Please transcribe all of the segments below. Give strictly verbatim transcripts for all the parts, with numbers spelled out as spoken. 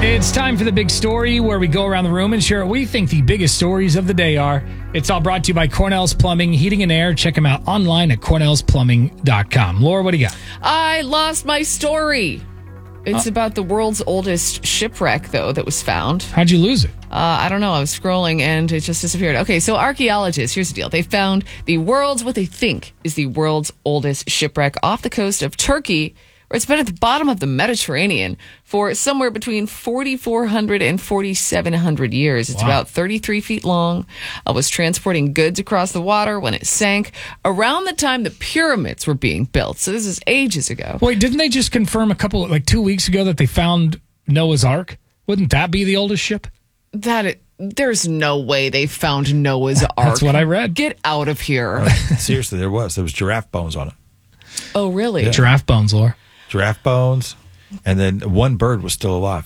It's time for the big story where we go around the room and share what we think the biggest stories of the day are. It's all brought to you by Cornell's Plumbing, Heating and Air. Check them out online at cornells plumbing dot com. Laura, what do you got? I lost my story. It's uh, about the world's oldest shipwreck, though, that was found. How'd you lose it? Uh, I don't know. I was scrolling and it just disappeared. Okay, so archaeologists, here's the deal. They found the world's, what they think is the world's oldest shipwreck off the coast of Turkey, where it's been at the bottom of the Mediterranean for somewhere between forty-four hundred and forty-seven hundred years. It's wow. about thirty-three feet long. It was transporting goods across the water when it sank around the time the pyramids were being built. So this is ages ago. Wait, didn't they just confirm a couple, like two weeks ago that they found Noah's Ark? Wouldn't that be the oldest ship? That it, there's no way they found Noah's Ark. That's what I read. Get out of here. Seriously, there was. There was giraffe bones on it. Oh, really? Yeah. Giraffe bones, Laura. Giraffe bones, and then one bird was still alive.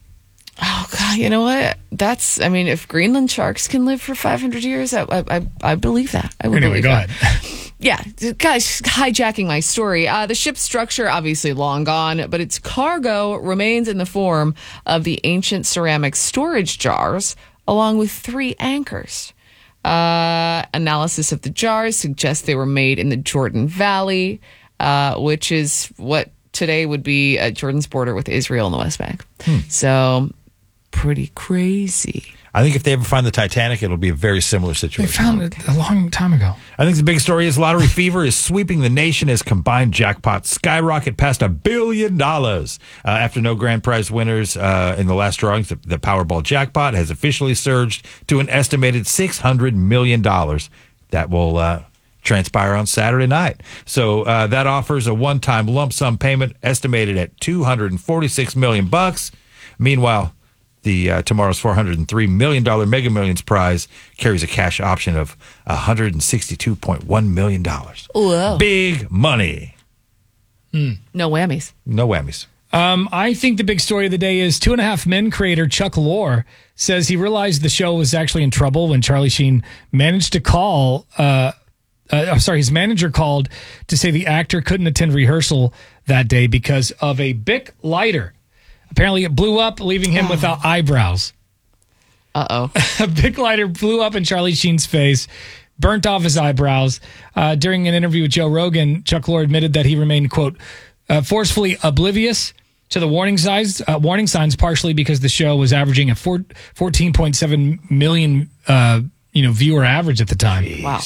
Oh, God, you know what? That's, I mean, if Greenland sharks can live for five hundred years, I I, I, I believe that. I would Anyway, believe go that. ahead. Yeah, guys, hijacking my story. Uh, the ship's structure, obviously long gone, but its cargo remains in the form of the ancient ceramic storage jars, along with three anchors. Uh, analysis of the jars suggests they were made in the Jordan Valley, uh, which is what today would be at Jordan's border with Israel in the West Bank. Hmm. So, pretty crazy. I think if they ever find the Titanic, it'll be a very similar They situation. found it a long time ago. I think the big story is lottery fever is sweeping the nation as combined jackpots skyrocket past a billion dollars. Uh, after no grand prize winners uh, in the last drawings, the, the Powerball jackpot has officially surged to an estimated six hundred million dollars. That will uh, transpire on Saturday night. So uh, that offers a one-time lump sum payment estimated at two hundred forty-six million bucks. Meanwhile, the uh, tomorrow's four hundred three million dollars Mega Millions prize carries a cash option of one hundred sixty-two point one million dollars. Whoa. Big money. Mm. No whammies. No whammies. Um, I think the big story of the day is Two and a Half Men creator Chuck Lorre says he realized the show was actually in trouble when Charlie Sheen managed to call, uh, uh, I'm sorry, his manager called to say the actor couldn't attend rehearsal that day because of a Bic lighter. Apparently it blew up, leaving him without eyebrows. Uh-oh. A Bic lighter blew up in Charlie Sheen's face, burnt off his eyebrows. Uh, during an interview with Joe Rogan, Chuck Lorre admitted that he remained, quote, uh, forcefully oblivious to the warning signs, uh, warning signs, partially because the show was averaging a four, fourteen point seven million uh, you know, viewer average at the time. Jeez. Wow.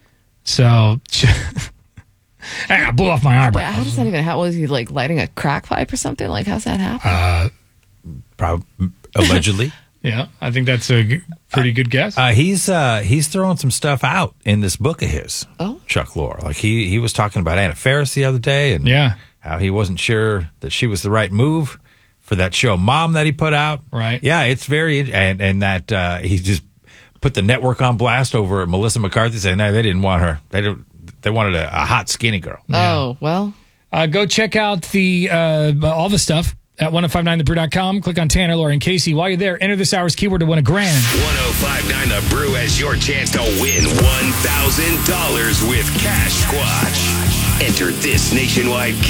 So, hey, I blew off my eyebrow. Yeah, how does that even happen? Was he like lighting a crack pipe or something? Like, how's that happen? Uh, Probably, allegedly. yeah, I think that's a g- pretty good guess. Uh, he's uh, he's throwing some stuff out in this book of his, oh. Chuck Lorre. Like he, he was talking about Anna Faris the other day, and yeah. how he wasn't sure that she was the right move for that show Mom that he put out. Right. Yeah, it's very, and, and that uh, he just put the network on blast over Melissa McCarthy, saying no, they didn't want her. They didn't. They wanted a, a hot, skinny girl. Yeah. Oh, well. Uh, go check out the uh, all the stuff at ten fifty-nine the brew dot com. Click on Tanner, Laura, and Casey. While you're there, enter this hour's keyword to win a grand. ten fifty-nine The Brew has your chance to win one thousand dollars with Cash Squatch. Enter this nationwide